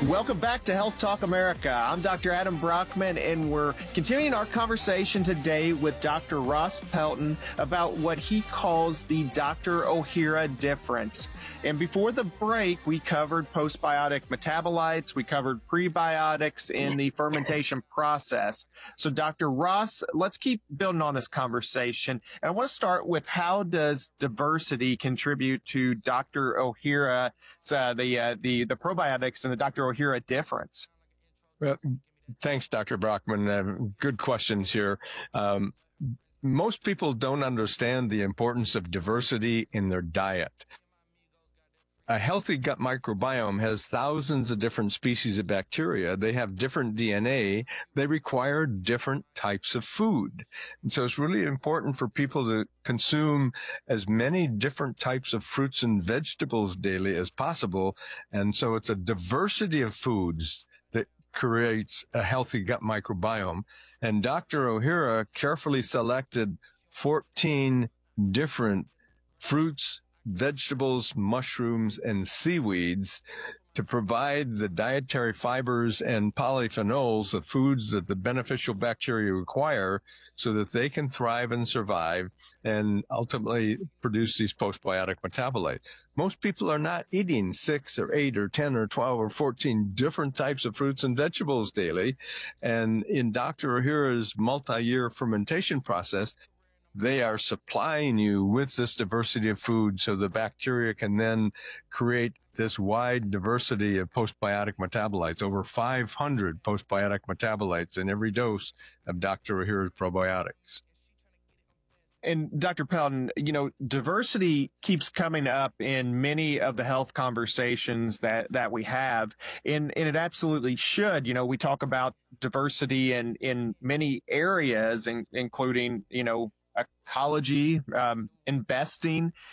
Welcome back to Health Talk America. I'm Dr. Adam Brockman, and we're continuing our conversation today with Dr. Ross Pelton about what he calls the Dr. Ohhira difference. And before the break, we covered postbiotic metabolites, we covered prebiotics in the fermentation process. So Dr. Ross, let's keep building on this conversation. And I want to start with, how does diversity contribute to Dr. Ohhira, the probiotics and the Dr. Ohhira difference? Well, thanks, Dr. Brockman. Good questions here. Most people don't understand the importance of diversity in their diet. A healthy gut microbiome has thousands of different species of bacteria. They have different DNA. They require different types of food. And so it's really important for people to consume as many different types of fruits and vegetables daily as possible. And so it's a diversity of foods that creates a healthy gut microbiome. And Dr. Ohhira carefully selected 14 different fruits, vegetables, mushrooms, and seaweeds to provide the dietary fibers and polyphenols, the foods that the beneficial bacteria require, so that they can thrive and survive and ultimately produce these postbiotic metabolites. Most people are not eating 6 or 8 or 10 or 12 or 14 different types of fruits and vegetables daily. And in Dr. Ohhira's multi-year fermentation process, they are supplying you with this diversity of food so the bacteria can then create this wide diversity of postbiotic metabolites, over 500 postbiotic metabolites in every dose of Dr. Ohhira's probiotics. And Dr. Pelton, diversity keeps coming up in many of the health conversations that we have, and it absolutely should. We talk about diversity in many areas, including, ecology, investing.